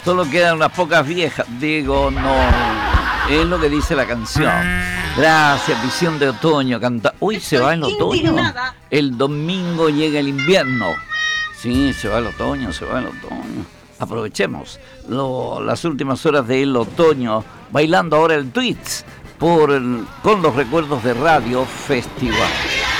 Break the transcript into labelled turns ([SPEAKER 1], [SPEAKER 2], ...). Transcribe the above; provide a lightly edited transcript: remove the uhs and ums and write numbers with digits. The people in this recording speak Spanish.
[SPEAKER 1] Solo quedan unas pocas viejas. Digo, no. Es lo que dice la canción. Gracias, visión de otoño. Canta. Uy, se va el otoño. El domingo llega el invierno. Sí, se va el otoño. Aprovechemos las últimas horas del otoño. Bailando ahora el Tweets con los recuerdos de Radio Festival.